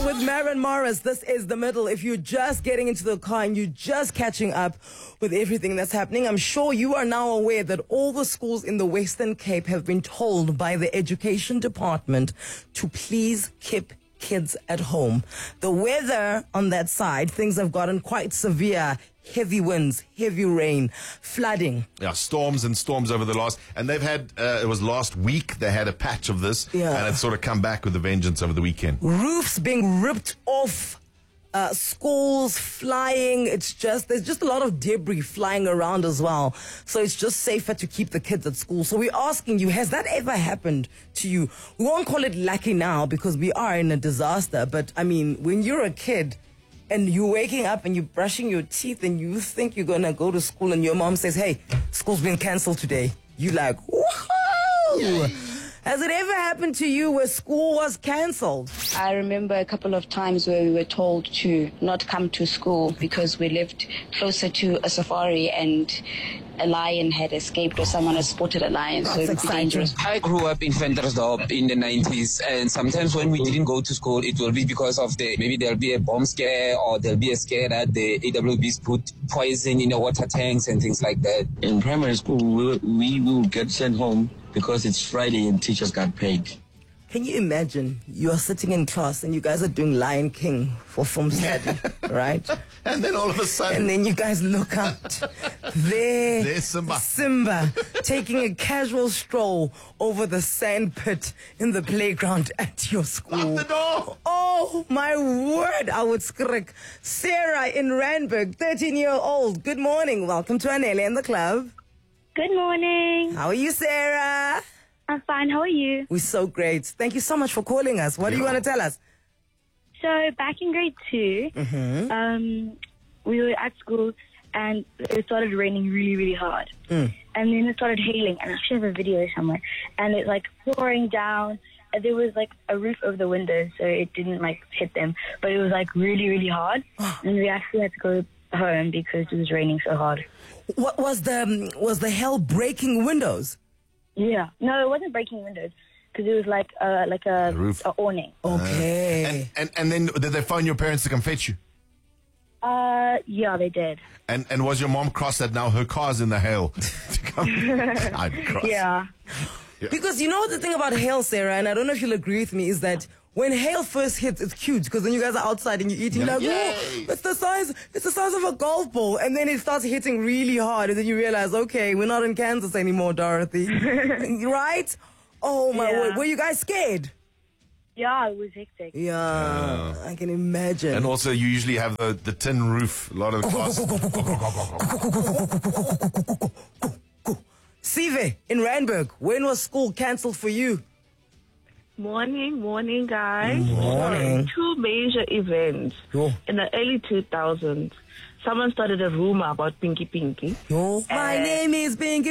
with Maren Morris. This is The Middle. If you're just getting into the car and you're just catching up with everything that's happening, I'm sure you are now aware that all the schools in the Western Cape have been told by the Education Department to please keep kids at home. The weather on that side, things have gotten quite severe. Heavy winds, heavy rain, flooding. Yeah, storms and storms over the last, and they've had, it was last week, they had a patch of this, and it's sort of come back with a vengeance over the weekend. Roofs being ripped off, schools flying, there's just a lot of debris flying around as well. So it's just safer to keep the kids at school. So we're asking you, has that ever happened to you? We won't call it lucky now because we are in a disaster, but I mean, when you're a kid, and you're waking up and you're brushing your teeth and you think you're going to go to school and your mom says, hey, school's been cancelled today. You like, woohoo! Has it ever happened to you where school was cancelled? I remember a couple of times where we were told to not come to school because we lived closer to a safari and a lion had escaped or someone had spotted a lion. So it was dangerous. I grew up in Ventersdorp in the 90s, and sometimes when we didn't go to school, it will be because of maybe there'll be a bomb scare or there'll be a scare that the AWBs put poison in the water tanks and things like that. In primary school, we will get sent home because it's Friday and teachers got paid. Can you imagine you're sitting in class and you guys are doing Lion King for film study, right? And then all of a sudden... And then you guys look out. There's Simba taking a casual stroll over the sand pit in the playground at your school. Lock the door! Oh, my word, I would skrik. Sarah in Randburg, 13-year-old. Good morning. Welcome to Anele and the Club. Good morning. How are you, Sarah? I'm fine. How are you? We're so great. Thank you so much for calling us. What do you want to tell us? So back in grade 2, we were at school and it started raining really, really hard. And then it started hailing, and I actually have a video somewhere. And it like pouring down. And there was like a roof over the windows, so it didn't like hit them. But it was like really, really hard. And we actually had to go home because it was raining so hard. What was the hail breaking windows? Yeah. No, it wasn't breaking windows because it was like a roof, a awning. Okay. And then did they phone your parents to come fetch you? Yeah, they did. And was your mom cross that now her car's in the hail to come? I'd be cross. Yeah. Because you know the thing about hail, Sarah, and I don't know if you'll agree with me, is that when hail first hits, it's cute because then you guys are outside and you're eating like, oh, it's the size of a golf ball, and then it starts hitting really hard, and then you realize, okay, we're not in Kansas anymore, Dorothy, right? Oh my word, were you guys scared? Yeah, it was hectic. Yeah, I can imagine. And also, you usually have the tin roof. A lot of the classes. Sive in Randburg, when was school cancelled for you? Morning, guys. Morning. Two major events in the early 2000s. Someone started a rumor about Pinky. My name is Pinky.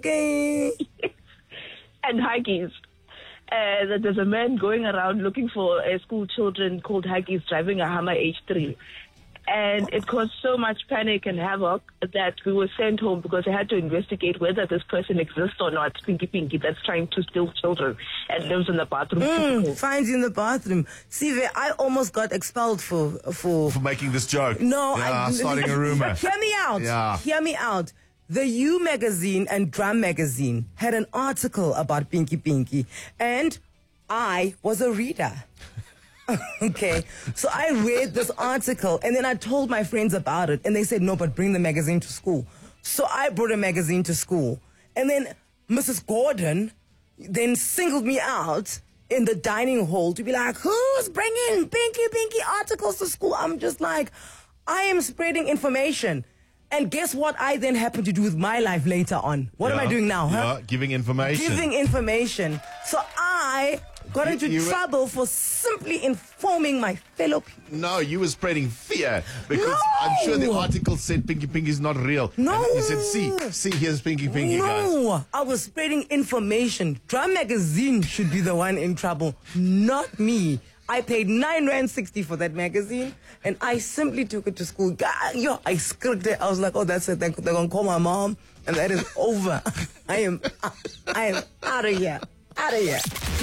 And Huggies. That there's a man going around looking for school children called Huggies driving a Hummer H3. And it caused so much panic and havoc that we were sent home because they had to investigate whether this person exists or not, Pinky, that's trying to steal children and lives in the bathroom. Finds you in the bathroom. Sive, I almost got expelled for making this joke. No, starting a rumor. Hear me out. Yeah. Hear me out. The U magazine and Drum magazine had an article about Pinky, and I was a reader. Okay, so I read this article and then I told my friends about it, and they said, no, but bring the magazine to school. So I brought a magazine to school, and then Mrs. Gordon then singled me out in the dining hall to be like, who's bringing Pinky articles to school? I'm just like, I am spreading information. And guess what I then happen to do with my life later on? What am I doing now, huh? Yeah, giving information. Giving information. So I got into trouble for simply informing my fellow people. No, you were spreading fear because I'm sure the article said Pinky is not real. No. And you said, see, here's Pinky, guys. No, I was spreading information. Drum magazine should be the one in trouble, not me. I paid R9.60 for that magazine, and I simply took it to school. I scripted it. I was like, oh, that's it. They're going to call my mom, and that is over. I am out of here. Out of here.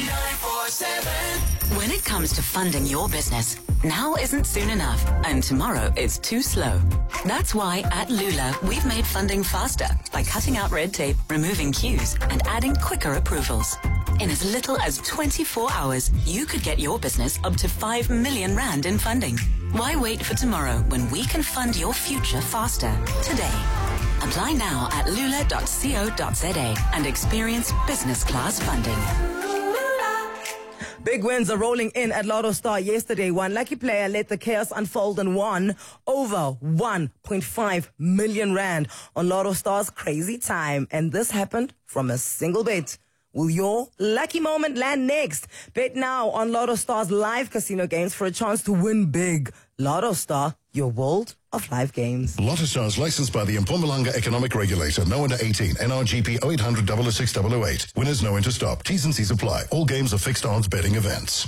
947. When it comes to funding your business, now isn't soon enough, and tomorrow is too slow. That's why at Lula, we've made funding faster by cutting out red tape, removing queues, and adding quicker approvals. In as little as 24 hours, you could get your business up to 5 million rand in funding. Why wait for tomorrow when we can fund your future faster today? Apply now at lula.co.za and experience business class funding. Big wins are rolling in at Lotto Star yesterday. One lucky player let the chaos unfold and won over 1.5 million rand on Lotto Star's Crazy Time. And this happened from a single bet. Will your lucky moment land next? Bet now on Lotto Star's live casino games for a chance to win big. Lotto Star, your world of live games. Lotto Stars licensed by the Mpumalanga Economic Regulator. No under 18. NRGP 0800 006 008. Winners know when to stop. T's and C's apply. All games are fixed odds betting events.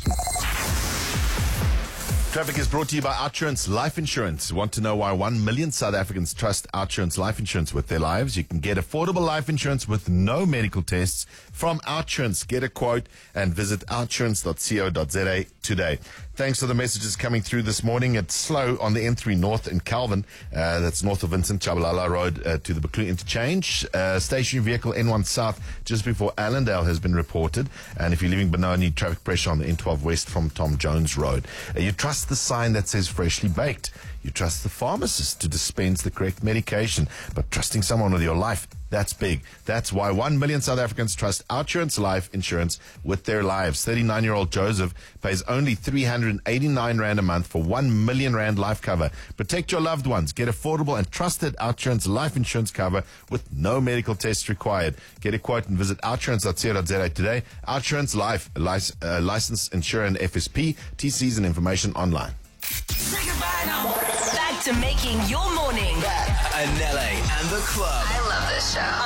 Traffic is brought to you by Outsurance Life Insurance. Want to know why 1 million South Africans trust Outsurance Life Insurance with their lives? You can get affordable life insurance with no medical tests from Outsurance. Get a quote and visit outsurance.co.za today. Thanks for the messages coming through this morning. It's slow on the N3 North in Calvin. That's north of Vincent Chabalala Road to the Buccleuch Interchange. Stationary vehicle N1 South just before Allendale has been reported. And if you're leaving Benoni, traffic pressure on the N12 West from Tom Jones Road. You trust the sign that says freshly baked. You trust the pharmacist to dispense the correct medication. But trusting someone with your life, that's big. That's why 1 million South Africans trust Outsurance Life Insurance with their lives. 39-year-old Joseph pays only 389 Rand a month for 1 million Rand life cover. Protect your loved ones. Get affordable and trusted Outsurance Life Insurance cover with no medical tests required. Get a quote and visit outsurance.co.za today. Outsurance Life, licensed insurer and FSP. TCs and information online. Say goodbye now. Back to making your morning. Anele and the club. I love this show.